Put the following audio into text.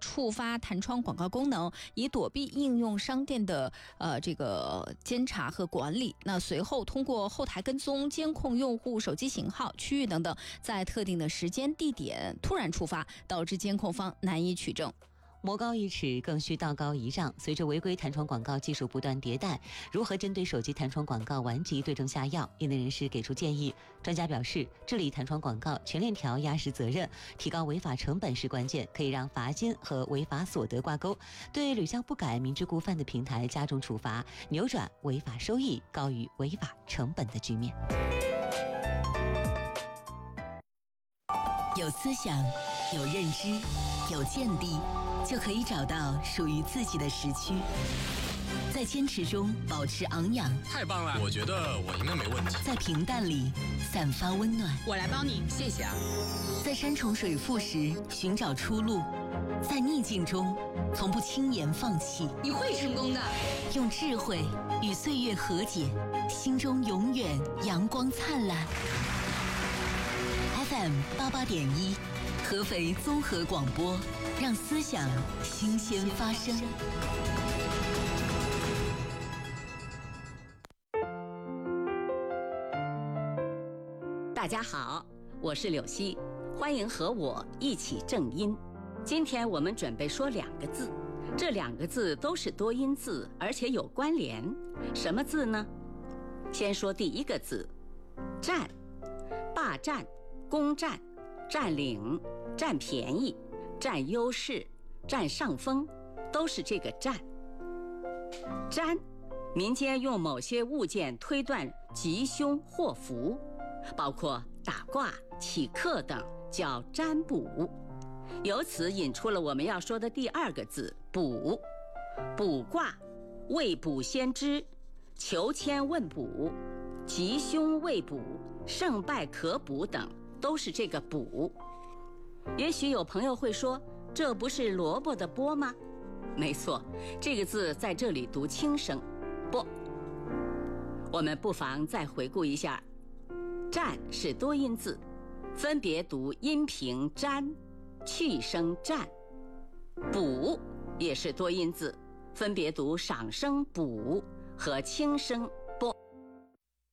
触发弹窗广告功能，以躲避应用商店的这个监察和管理。那随后通过后台跟踪监控用户手机型号、区域等等，在特定的时间地点突然触发，导致监控方难以取证。 魔高一尺，更需道高一丈。随着违规弹窗广告技术不断迭代，如何针对手机弹窗广告顽疾对症下药？业内人士给出建议。专家表示，治理弹窗广告全链条压实责任，提高违法成本是关键，可以让罚金和违法所得挂钩，对屡教不改、明知故犯的平台加重处罚，扭转违法收益高于违法成本的局面。 有思想，有认知，有见地，就可以找到属于自己的时区，在坚持中保持昂扬。 太棒了，我觉得我应该没问题。 在平淡里散发温暖， 我来帮你，谢谢啊。 在山重水复时寻找出路，在逆境中从不轻言放弃。 你会成功的。 用智慧与岁月和解，心中永远阳光灿烂。FM 88.1，合肥综合广播，让思想新鲜发生。 大家好，我是柳溪，欢迎和我一起正音。今天我们准备说2个字，这2个字都是多音字，而且有关联。什么字呢？先说第1个字，占。霸占、攻占、占领、占便宜、占优势、占上风，都是这个占。占，民间用某些物件推断吉凶祸福，包括打卦、起克等，叫占卜。由此引出了我们要说的第2个字，卜。卜卦，未卜先知，求签问卜，吉凶未卜，胜败可卜等，都是这个卜。也许有朋友会说，这不是萝卜的卜吗？没错，这个字在这里读轻声，卜。我们不妨再回顾一下，占是多音字，分别读阴平占、去声占；卜也是多音字，分别读赏声卜和轻声